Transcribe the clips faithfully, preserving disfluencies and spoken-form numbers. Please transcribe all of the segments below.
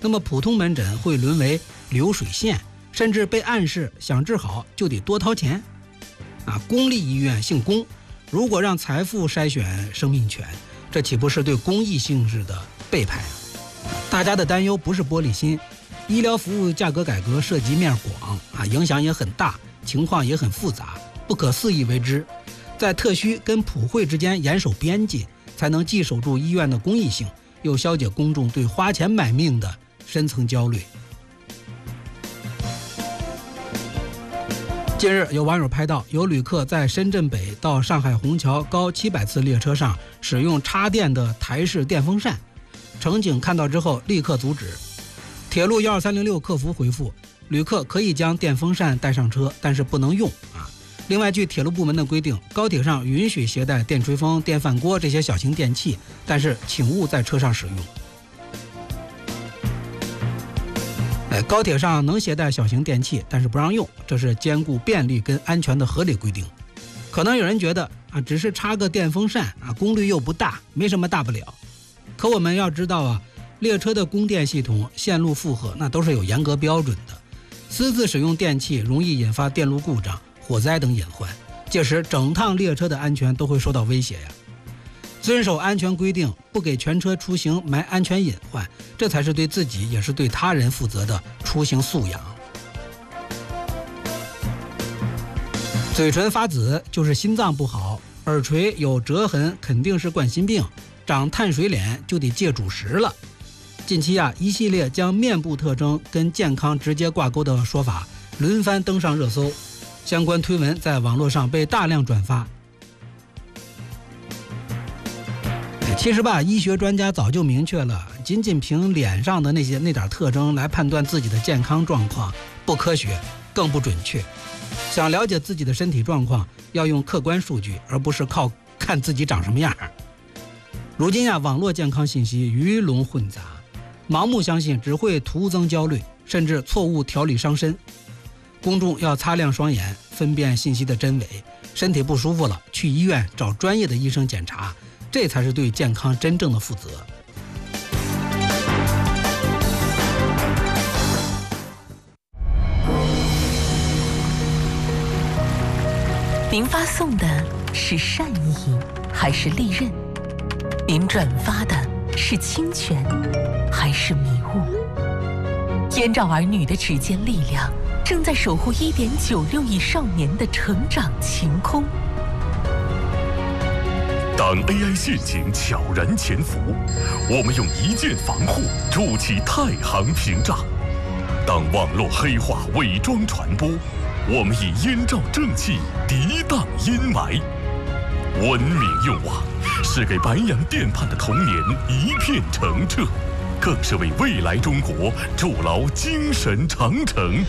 那么普通门诊会沦为流水线，甚至被暗示想治好就得多掏钱。啊，公立医院姓公，如果让财富筛选生命权，这岂不是对公益性质的背叛？大家的担忧不是玻璃心，医疗服务价格改革涉及面广啊，影响也很大，情况也很复杂，不可肆意为之。在特需跟普惠之间严守边界，才能既守住医院的公益性，又消解公众对花钱买命的深层焦虑。近日，有网友拍到有旅客在深圳北到上海虹桥高七百次列车上使用插电的台式电风扇，乘警看到之后立刻阻止。铁路一二三零六客服回复，旅客可以将电风扇带上车，但是不能用啊。另外，据铁路部门的规定，高铁上允许携带电吹风、电饭锅这些小型电器，但是请勿在车上使用。哎，高铁上能携带小型电器，但是不让用，这是兼顾便利跟安全的合理规定。可能有人觉得啊，只是插个电风扇啊，功率又不大，没什么大不了。可我们要知道啊，列车的供电系统、线路负荷那都是有严格标准的，私自使用电器容易引发电路故障、火灾等隐患，届时整趟列车的安全都会受到威胁呀。遵守安全规定，不给全车出行埋安全隐患，这才是对自己也是对他人负责的出行素养。嘴唇发紫就是心脏不好，耳垂有折痕肯定是冠心病，长碳水脸就得戒主食了。近期啊，一系列将面部特征跟健康直接挂钩的说法轮番登上热搜，相关推文在网络上被大量转发。其实吧，医学专家早就明确了，仅仅凭脸上的那些那点特征来判断自己的健康状况，不科学，更不准确。想了解自己的身体状况，要用客观数据，而不是靠看自己长什么样。如今呀，网络健康信息鱼龙混杂，盲目相信只会徒增焦虑，甚至错误调理伤身。公众要擦亮双眼，分辨信息的真伪。身体不舒服了，去医院找专业的医生检查，这才是对健康真正的负责。 您发送的是善意还是利刃？您转发的是侵权还是迷雾？燕赵儿女的指尖力量正在守护 一点九六亿少年的成长晴空。 当 A I 陷阱悄然潜伏，我们用一键防护筑起太行屏障；当网络黑话伪装传播，我们以燕赵正气涤荡阴霾。文明用网是给白洋淀畔的童年一片澄澈，更是为未来中国筑牢精神长城。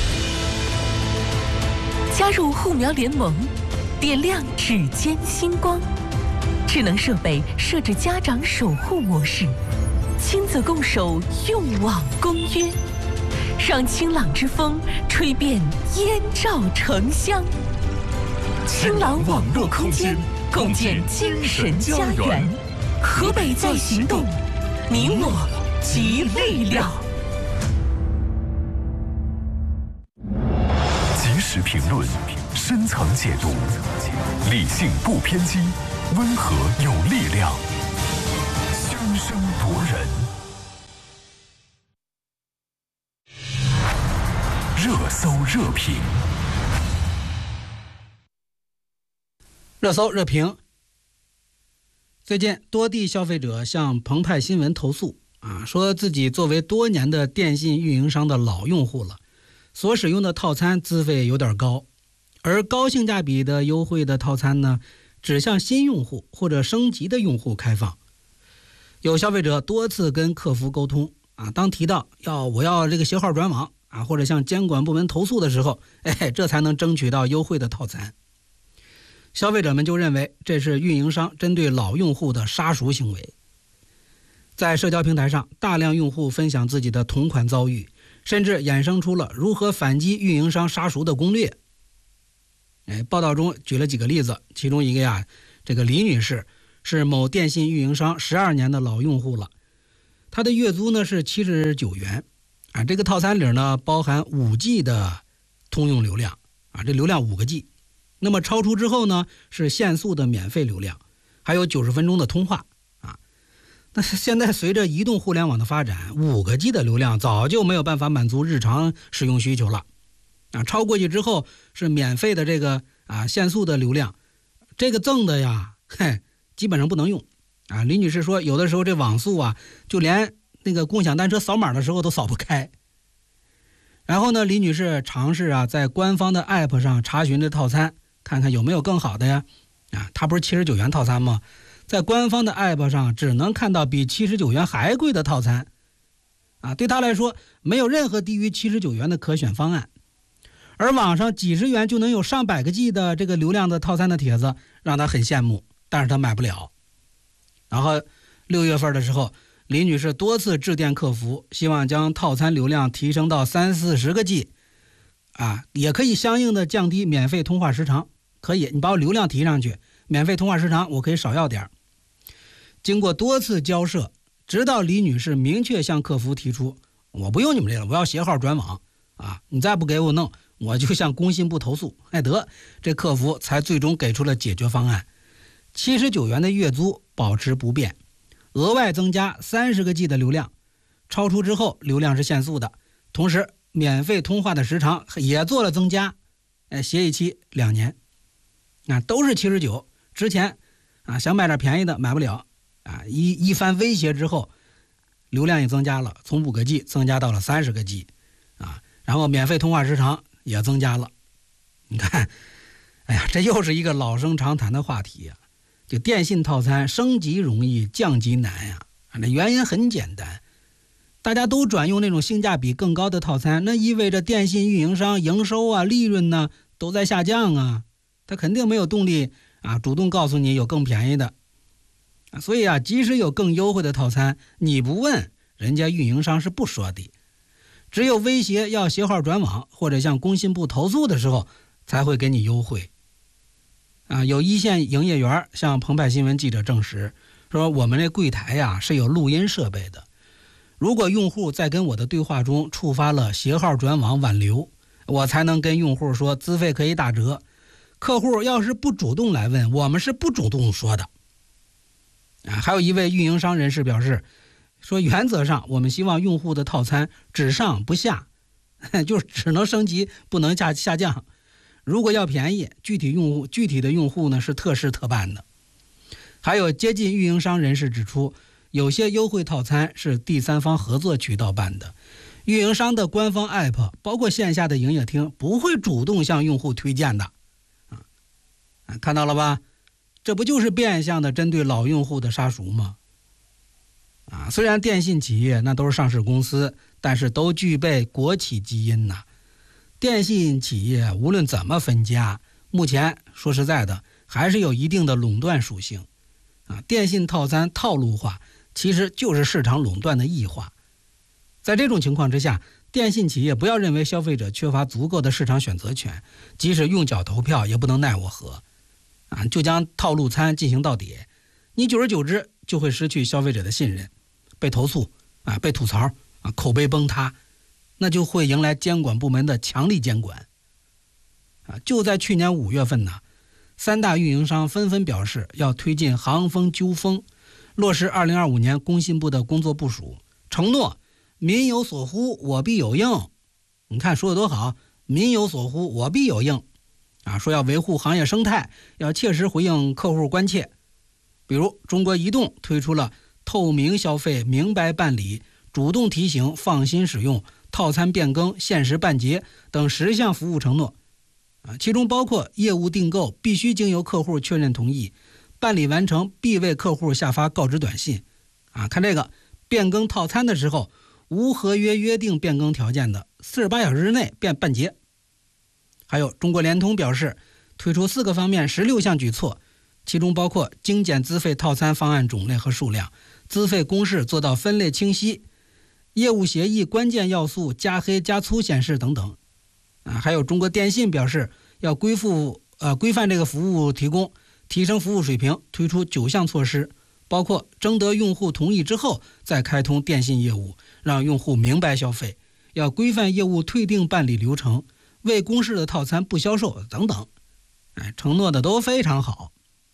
加入护苗联盟，点亮指尖星光。智能设备设置家长守护模式，亲子共守用网公约，让清朗之风吹遍燕赵城乡。清朗网络空间，共建精神家园。河北在行动，你我集力量。 及时评论，深层解读，理性不偏激，温和有力量，声声夺人。热搜热评， 热搜热评。最近多地消费者向澎湃新闻投诉啊，说自己作为多年的电信运营商的老用户了，所使用的套餐资费有点高，而高性价比的优惠的套餐呢，只向新用户或者升级的用户开放。有消费者多次跟客服沟通啊，当提到要我要这个携号转网啊，或者向监管部门投诉的时候，哎，这才能争取到优惠的套餐。消费者们就认为这是运营商针对老用户的杀熟行为。在社交平台上，大量用户分享自己的同款遭遇，甚至衍生出了如何反击运营商杀熟的攻略。哎，报道中举了几个例子，其中一个呀，这个李女士是某电信运营商十二年的老用户了。 它的月租呢是七十九元啊。这个套餐里呢包含五 G 的通用流量啊，这流量五个 G。那么超出之后呢是限速的免费流量，还有九十分钟的通话啊。那现在随着移动互联网的发展，五个 G 的流量早就没有办法满足日常使用需求了啊。超过去之后是免费的这个啊限速的流量，这个赠的呀，嘿，基本上不能用啊。李女士说，有的时候这网速啊，就连那个共享单车扫码的时候都扫不开。然后呢，李女士尝试啊，在官方的 app 上查询这套餐，看看有没有更好的呀。啊，它不是七十九元套餐吗？在官方的 app 上只能看到比七十九元还贵的套餐。啊，对她来说，没有任何低于七十九元的可选方案。而网上几十元就能有上百个 G 的这个流量的套餐的帖子，让她很羡慕，但是她买不了。然后六月份的时候，李女士多次致电客服，希望将套餐流量提升到三四十个 G， 啊，也可以相应的降低免费通话时长。可以，你把我流量提上去，免费通话时长我可以少要点。经过多次交涉，直到李女士明确向客服提出，我不用你们这了，我要携号转网啊！你再不给我弄，我就向工信部投诉。哎，得，这客服才最终给出了解决方案：七十九元的月租保持不变，额外增加三十个 G 的流量，超出之后流量是限速的，同时免费通话的时长也做了增加，哎，协议期两年。啊，都是七十九，之前啊想买点便宜的买不了啊，一一番威胁之后，流量也增加了，从五个 G 增加到了三十个 G， 啊，然后免费通话时长也增加了。你看，哎呀，这又是一个老生常谈的话题呀、啊，就电信套餐升级容易降级难呀、啊，那原因很简单，大家都转用那种性价比更高的套餐，那意味着电信运营商营收啊、利润呢都在下降啊。他肯定没有动力啊，主动告诉你有更便宜的，啊，所以啊，即使有更优惠的套餐，你不问，人家运营商是不说的。只有威胁要携号转网或者向工信部投诉的时候，才会给你优惠。啊，有一线营业员向澎湃新闻记者证实，说我们这柜台呀、啊、是有录音设备的，如果用户在跟我的对话中触发了携号转网挽留，我才能跟用户说资费可以打折。客户要是不主动来问，我们是不主动说的。啊，还有一位运营商人士表示，说原则上我们希望用户的套餐只上不下，就只能升级不能下下降。如果要便宜，具体用户具体的用户呢是特事特办的。还有接近运营商人士指出，有些优惠套餐是第三方合作渠道办的，运营商的官方 app 包括线下的营业厅不会主动向用户推荐的。看到了吧，这不就是变相的针对老用户的杀熟吗？啊，虽然电信企业那都是上市公司，但是都具备国企基因呐。电信企业无论怎么分家，目前说实在的，还是有一定的垄断属性。啊，电信套餐套路化，其实就是市场垄断的异化。在这种情况之下，电信企业不要认为消费者缺乏足够的市场选择权，即使用脚投票也不能奈我何。啊，就将套路餐进行到底，你久而久之就会失去消费者的信任，被投诉啊，被吐槽啊，口碑崩塌，那就会迎来监管部门的强力监管。啊，就在去年五月份呢，三大运营商纷纷表示要推进航风纠风，落实二零二五年工信部的工作部署，承诺民有所呼，我必有应。你看说的多好，民有所呼，我必有应。啊，说要维护行业生态，要切实回应客户关切。比如中国移动推出了透明消费、明白办理、主动提醒、放心使用、套餐变更、限时办结等十项服务承诺。啊，其中包括业务订购必须经由客户确认同意，办理完成必为客户下发告知短信。啊，看这个变更套餐的时候，无合约约定变更条件的，四十八小时之内变办结。还有中国联通表示，推出四个方面十六项举措，其中包括精简资费套餐方案种类和数量，资费公式做到分类清晰，业务协议关键要素加黑加粗显示等等。啊，还有中国电信表示要规范呃规范这个服务提供，提升服务水平，推出九项措施， 包括征得用户同意之后再开通电信业务，让用户明白消费，要规范业务退订办理流程，未公示的套餐不销售等等，哎，承诺的都非常好。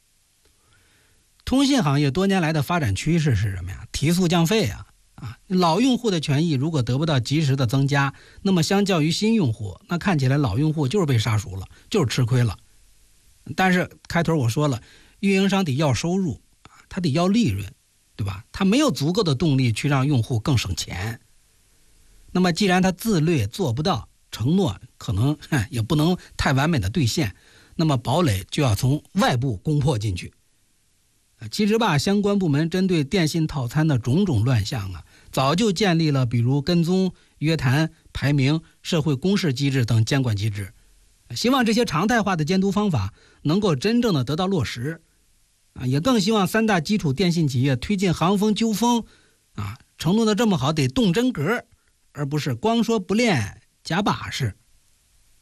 通信行业多年来的发展趋势是什么呀？提速降费啊！啊，老用户的权益如果得不到及时的增加，那么相较于新用户，那看起来老用户就是被杀熟了，就是吃亏了。但是开头我说了，运营商得要收入，他得要利润，对吧？他没有足够的动力去让用户更省钱。那么既然他自律做不到，承诺可能也不能太完美的兑现，那么堡垒就要从外部攻破进去。其实吧，相关部门针对电信套餐的种种乱象啊，早就建立了比如跟踪、约谈、排名、社会公示机制等监管机制。希望这些常态化的监督方法能够真正的得到落实啊，也更希望三大基础电信企业推进行风纠风啊，承诺的这么好，得动真格，而不是光说不练假把式。